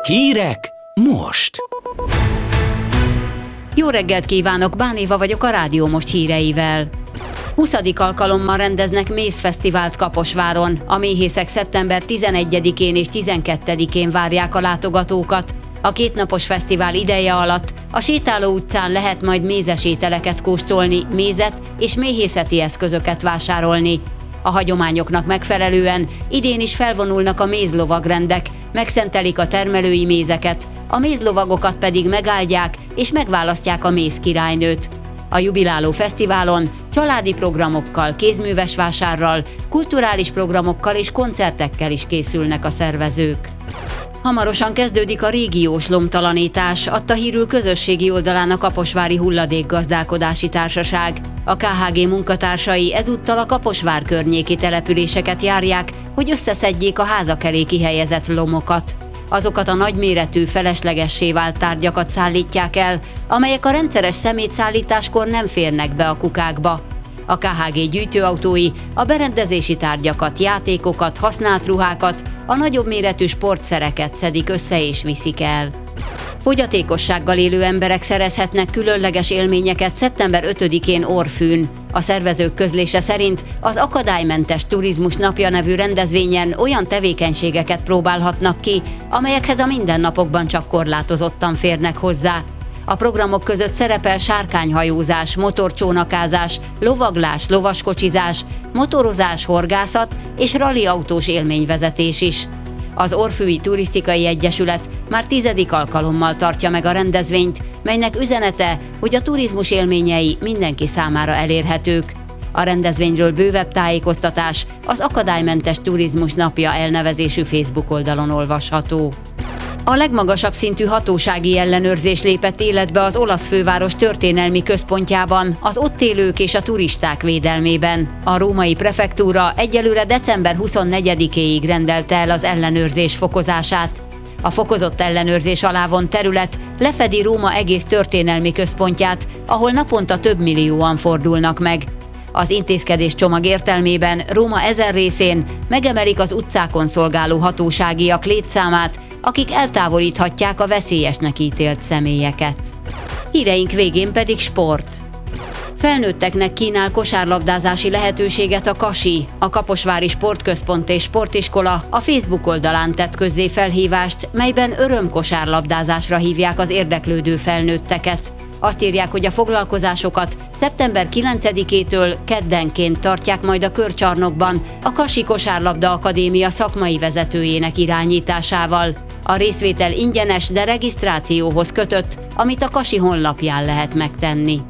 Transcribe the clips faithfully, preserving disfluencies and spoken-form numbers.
Hírek most! Jó reggelt kívánok, Bán Éva vagyok a Rádió Most híreivel. huszadik alkalommal rendeznek mézfesztivált Kaposváron. A méhészek szeptember tizenegyedikén és tizenkettedikén várják a látogatókat. A kétnapos fesztivál ideje alatt a sétáló utcán lehet majd mézes ételeket kóstolni, mézet és méhészeti eszközöket vásárolni. A hagyományoknak megfelelően idén is felvonulnak a mézlovagrendek, megszentelik a termelői mézeket, a mézlovagokat pedig megáldják és megválasztják a mézkirálynőt. A jubiláló fesztiválon családi programokkal, kézműves vásárral, kulturális programokkal és koncertekkel is készülnek a szervezők. Hamarosan kezdődik a régiós lomtalanítás, adta hírül közösségi oldalán a Kaposvári Hulladékgazdálkodási Társaság. A ká há gé munkatársai ezúttal a Kaposvár környéki településeket járják, hogy összeszedjék a házak elé kihelyezett lomokat. Azokat a nagyméretű, feleslegessé vált tárgyakat szállítják el, amelyek a rendszeres szemétszállításkor nem férnek be a kukákba. A ká há gé gyűjtőautói a berendezési tárgyakat, játékokat, használt ruhákat, a nagyobb méretű sportszereket szedik össze és viszik el. Fogyatékossággal élő emberek szerezhetnek különleges élményeket szeptember ötödikén Orrfűn. A szervezők közlése szerint az Akadálymentes Turizmus Napja nevű rendezvényen olyan tevékenységeket próbálhatnak ki, amelyekhez a mindennapokban csak korlátozottan férnek hozzá. A programok között szerepel sárkányhajózás, motorcsónakázás, lovaglás, lovaskocsizás, motorozás, horgászat és ralliautós élményvezetés is. Az Orrfűi Turisztikai Egyesület már tizedik alkalommal tartja meg a rendezvényt, melynek üzenete, hogy a turizmus élményei mindenki számára elérhetők. A rendezvényről bővebb tájékoztatás az Akadálymentes Turizmus Napja elnevezésű Facebook oldalon olvasható. A legmagasabb szintű hatósági ellenőrzés lépett életbe az olasz főváros történelmi központjában, az ott élők és a turisták védelmében. A római prefektúra egyelőre december huszonnegyedikéig rendelte el az ellenőrzés fokozását. A fokozott ellenőrzés alá vont terület lefedi Róma egész történelmi központját, ahol naponta több millióan fordulnak meg. Az intézkedés csomag értelmében Róma ezen részén megemelik az utcákon szolgáló hatóságiak létszámát, akik eltávolíthatják a veszélyesnek ítélt személyeket. Híreink végén pedig sport. Felnőtteknek kínál kosárlabdázási lehetőséget a Kasi. A Kaposvári Sportközpont és Sportiskola a Facebook oldalán tett közzé felhívást, melyben örömkosárlabdázásra hívják az érdeklődő felnőtteket. Azt írják, hogy a foglalkozásokat szeptember kilencedikétől keddenként tartják majd a Körcsarnokban a Kasi Kosárlabda Akadémia szakmai vezetőjének irányításával. A részvétel ingyenes, de regisztrációhoz kötött, amit a Kasi honlapján lehet megtenni.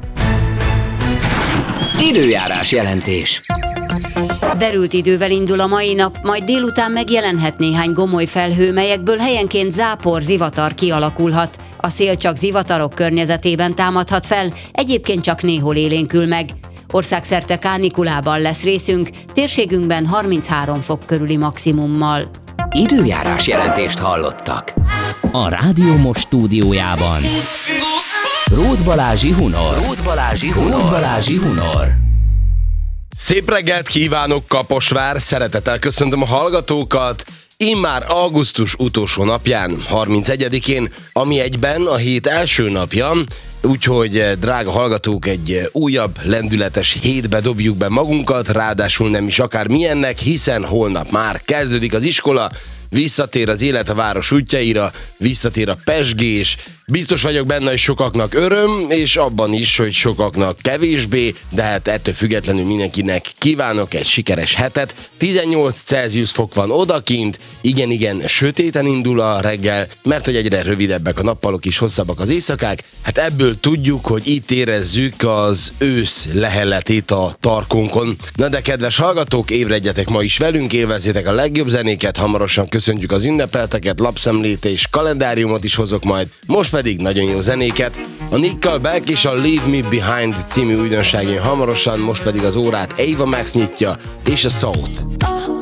Időjárás jelentés. Derült idővel indul a mai nap, majd délután megjelenhet néhány gomoly felhő, melyekből helyenként zápor, zivatar kialakulhat. A szél csak zivatarok környezetében támadhat fel, egyébként csak néhol élénkül meg. Országszerte kánikulában lesz részünk, térségünkben harminchárom fok körüli maximummal. Időjárás jelentést hallottak. A Rádió Most stúdiójában Róth Balázsi Hunor. Róth Balázsi Hunor. Róth Balázsi Hunor. Szép reggelt kívánok, Kaposvár! Szeretettel köszöntöm a hallgatókat! Immár augusztus utolsó napján, harmincegyedikén, ami egyben a hét első napja, úgyhogy drága hallgatók, egy újabb lendületes hétbe dobjuk be magunkat, ráadásul nem is akármilyennek, hiszen holnap már kezdődik az iskola, visszatér az élet a város útjaira, visszatér a pezsgés. Biztos vagyok benne, hogy sokaknak öröm, és abban is, hogy sokaknak kevésbé, de hát ettől függetlenül mindenkinek kívánok egy sikeres hetet. tizennyolc Celsius fok van odakint, igen-igen, sötéten indul a reggel, mert hogy egyre rövidebbek a nappalok és hosszabbak az éjszakák. Hát ebből tudjuk, hogy itt érezzük az ősz lehelletét a tarkónkon. Na de kedves hallgatók, ébredjetek ma is velünk, élvezzétek a legjobb zenéket, hamarosan köszöntjük az ünnepelteket, lapszemlét és kalendáriumot is hozok majd. Most pedig nagyon jó zenéket. A Nickelback és a Leave Me Behind című újdonság jön hamarosan, most pedig az órát Ava Max nyitja, és a Salt.